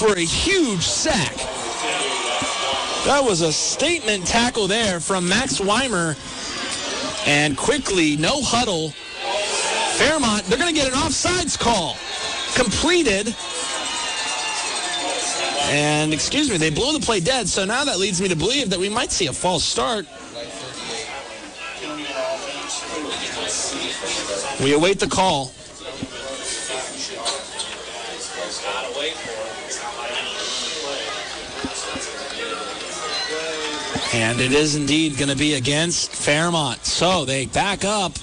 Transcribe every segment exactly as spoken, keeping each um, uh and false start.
for a huge sack. That was a statement tackle there from Max Weimer. And quickly, no huddle. Fairmont, they're going to get an offsides call. Completed. And, excuse me, they blow the play dead, so now that leads me to believe that we might see a false start. We await the call. And it is indeed going to be against Fairmont. So they back up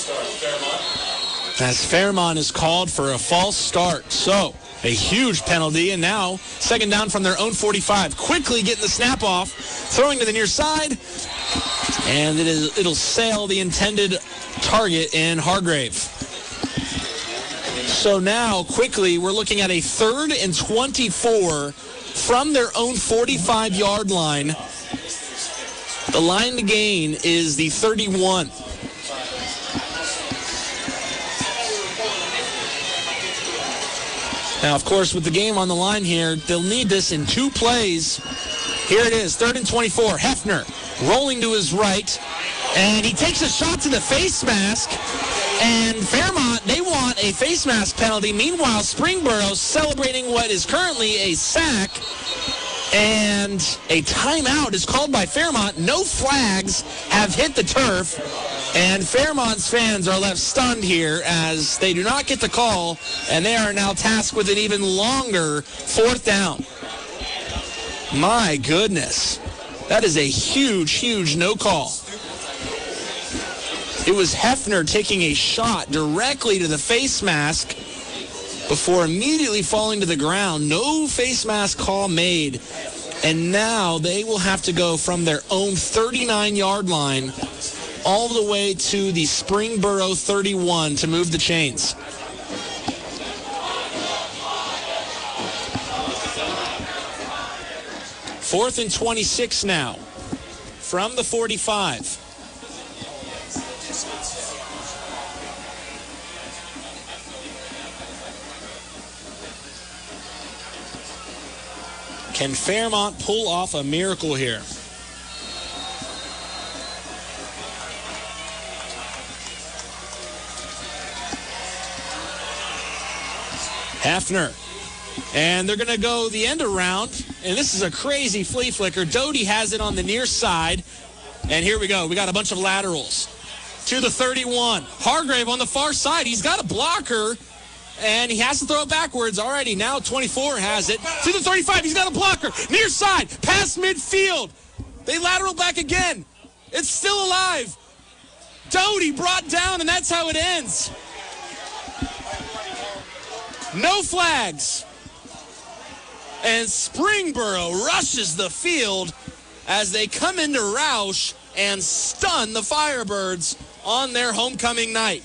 as Fairmont is called for a false start. So a huge penalty, and now second down from their own forty-five. Quickly getting the snap off, throwing to the near side, and it is, it'll sail the intended target in Hargrave. So now, quickly, we're looking at a third and twenty-four from their own forty-five-yard line. The line to gain is the thirty-one. Now, of course, with the game on the line here, they'll need this in two plays. Here it is, third and twenty-four. Hefner rolling to his right, and he takes a shot to the face mask. And Fairmont, they want a face mask penalty. Meanwhile, Springboro celebrating what is currently a sack. And a timeout is called by Fairmont. No flags have hit the turf. And Fairmont's fans are left stunned here as they do not get the call. And they are now tasked with an even longer fourth down. My goodness. That is a huge, huge no call. It was Hefner taking a shot directly to the face mask before immediately falling to the ground. No face mask call made. And now they will have to go from their own thirty-nine-yard line all the way to the Springboro thirty-one to move the chains. Fourth and twenty-six now from the forty-five. Can Fairmont pull off a miracle here? Hefner. And they're going to go the end around. And this is a crazy flea flicker. Doty has it on the near side. And here we go. We got a bunch of laterals to the thirty-one. Hargrave on the far side. He's got a blocker. And he has to throw it backwards. Alrighty, now twenty-four has it. To the thirty-five, he's got a blocker. Near side, past midfield. They lateral back again. It's still alive. Doty brought down, and that's how it ends. No flags. And Springboro rushes the field as they come into Roush and stun the Firebirds on their homecoming night.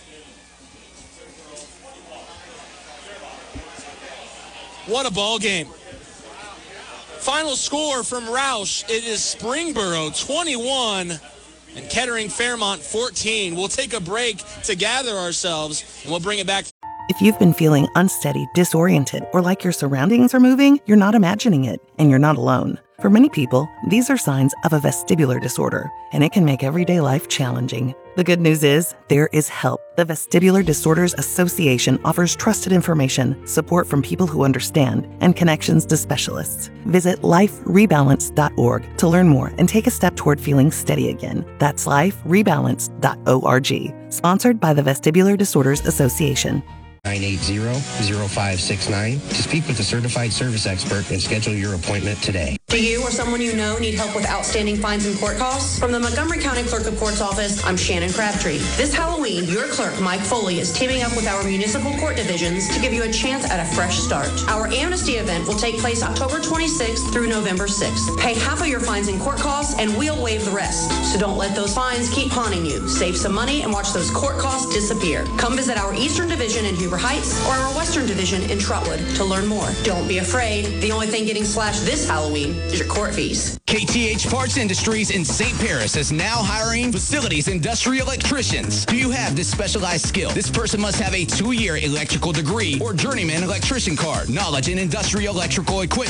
What a ball game. Final score from Roush, it is Springboro twenty-one and Kettering Fairmont fourteen. We'll take a break to gather ourselves, and we'll bring it back. If you've been feeling unsteady, disoriented, or like your surroundings are moving, you're not imagining it, and you're not alone. For many people, these are signs of a vestibular disorder, and it can make everyday life challenging. The good news is, there is help. The Vestibular Disorders Association offers trusted information, support from people who understand, and connections to specialists. Visit life rebalance dot org to learn more and take a step toward feeling steady again. That's life rebalance dot org. Sponsored by the Vestibular Disorders Association. nine eight zero, zero five six nine to speak with a certified service expert and schedule your appointment today. Do you or someone you know need help with outstanding fines and court costs? From the Montgomery County Clerk of Court's office, I'm Shannon Crabtree. This Halloween, your clerk, Mike Foley, is teaming up with our municipal court divisions to give you a chance at a fresh start. Our amnesty event will take place October twenty-sixth through November sixth. Pay half of your fines and court costs, and we'll waive the rest. So don't let those fines keep haunting you. Save some money and watch those court costs disappear. Come visit our Eastern Division in Huber Heights or our Western Division in Trotwood to learn more. Don't be afraid. The only thing getting slashed this Halloween is your court fees. K T H Parts Industries in Saint Paris is now hiring facilities industrial electricians. Do you have this specialized skill? This person must have a two-year electrical degree or journeyman electrician card, knowledge in industrial electrical equipment.